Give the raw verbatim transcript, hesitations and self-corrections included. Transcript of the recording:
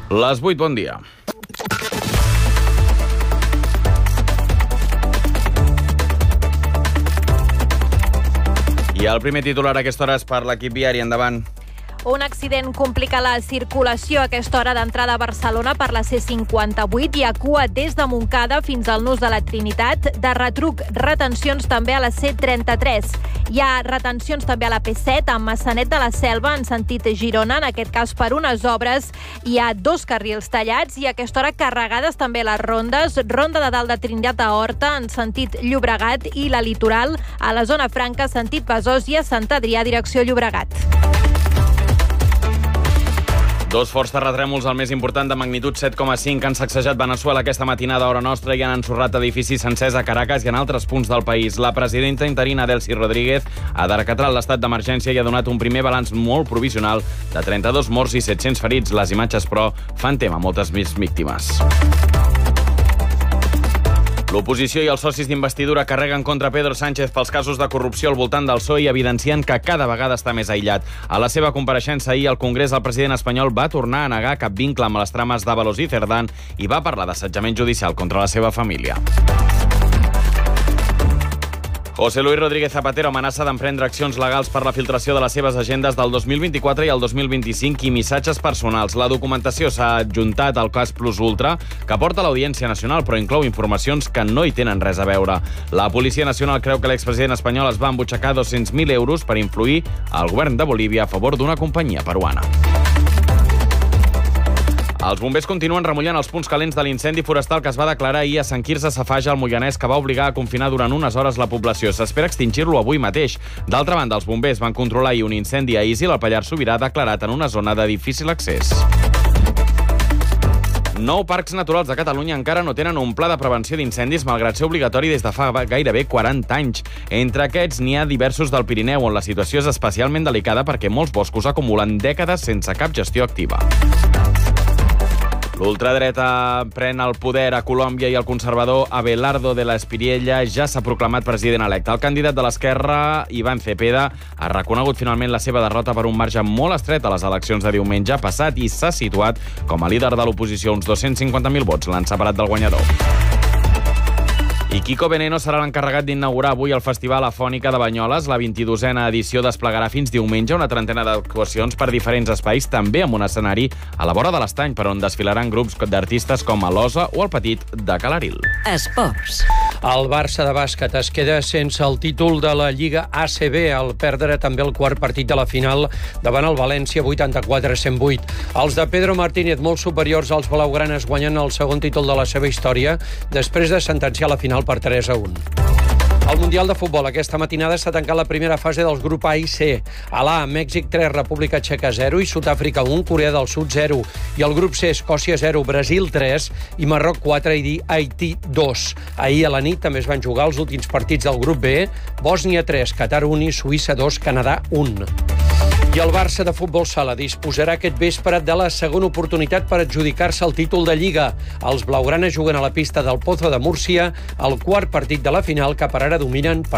Les vuit, bon dia. I el primer titular a aquesta hora és per l'equip viari. Endavant. Un accident complica la circulació a aquesta hora d'entrada a Barcelona per la C cinquanta-vuit. Hi ha cua des de Montcada fins al Nus de la Trinitat. De retruc, retencions també a la C trenta-tres. Hi ha retencions també a la P set, a Massanet de la Selva, en sentit Girona, en aquest cas per unes obres. Hi ha dos carrils tallats i a aquesta hora carregades també les rondes. Ronda de Dalt de Trinitat a Horta, en sentit Llobregat, i la Litoral, a la zona franca, sentit Besòs, i a Sant Adrià, direcció Llobregat. Dos forts terratrèmols, el més important de magnitud set coma cinc, han sacsejat Veneçuela aquesta matinada a hora nostra i han ensorrat edificis sencers a Caracas i en altres punts del país. La presidenta interina Delcy Rodríguez ha decretat l'estat d'emergència i ha donat un primer balanç molt provisional de trenta-dos morts i set-cents ferits. Les imatges, però, fan tema a moltes més víctimes. L'oposició i els socis d'investidura carreguen contra Pedro Sánchez pels casos de corrupció al voltant del P S O E i evidencien que cada vegada està més aïllat. A la seva compareixença ahir al Congrés, el president espanyol va tornar a negar cap vincle amb les trames d'Ábalos i Cerdán i va parlar d'assetjament judicial contra la seva família. José Luis Rodríguez Zapatero amenaça d'emprendre accions legals per la filtració de les seves agendes del dos mil vint-i-quatre i el dos mil vint-i-cinc i missatges personals. La documentació s'ha adjuntat al cas Plus Ultra, que porta a l'Audiència Nacional, però inclou informacions que no hi tenen res a veure. La Policia Nacional creu que l'expresident espanyol es va embutxacar dos-cents mil euros per influir al govern de Bolívia a favor d'una companyia peruana. Els bombers continuen remullant els punts calents de l'incendi forestal que es va declarar ahir a Sant Quirze Safaja, al Moianès, que va obligar a confinar durant unes hores la població. S'espera extingir-lo avui mateix. D'altra banda, els bombers van controlar ahir un incendi a Isil, al Pallars Sobirà, declarat en una zona de difícil accés. Nou parcs naturals de Catalunya encara no tenen un pla de prevenció d'incendis, malgrat ser obligatori des de fa gairebé quaranta anys. Entre aquests n'hi ha diversos del Pirineu, on la situació és especialment delicada perquè molts boscos acumulen dècades sense cap gestió activa. L'ultradreta pren el poder a Colòmbia i el conservador Abelardo de la Espriella ja s'ha proclamat president electe. El candidat de l'esquerra, Iván Cepeda, ha reconegut finalment la seva derrota per un marge molt estret a les eleccions de diumenge passat i s'ha situat com a líder de l'oposició. Uns dos-cents cinquanta mil vots l'han separat del guanyador. I Kiko Veneno serà l'encarregat d'inaugurar avui el Festival Afònica de Banyoles. La vint-i-dosena edició desplegarà fins diumenge una trentena d'actuacions per diferents espais, també amb un escenari a la vora de l'Estany, per on desfilaran grups d'artistes com Alosa o el Petit de Calaril. Esports. El Barça de bàsquet es queda sense el títol de la Lliga A C B al perdre també el quart partit de la final davant el València vuitanta-quatre a cent vuit. Els de Pedro Martínez, molt superiors als blaugranes, guanyen el segon títol de la seva història després de sentenciar la final per tres a un. Al Mundial de Futbol, aquesta matinada s'ha tancat la primera fase dels grups A i C. A l'A, Mèxic tres, República Txeca zero i Sud-àfrica un, Corea del Sud zero. I el grup C, Escòcia zero, Brasil tres i Marroc quatre i Haití dos. Ahir a la nit també es van jugar els últims partits del grup B, Bòsnia tres, Qatar un i Suïssa dos, Canadà un. I el Barça de futbol sala disposarà aquest vespre de la segona oportunitat per adjudicar-se el títol de Lliga. Els blaugranes juguen a la pista del Pozo de Múrcia el quart partit de la final, que per ara dominen per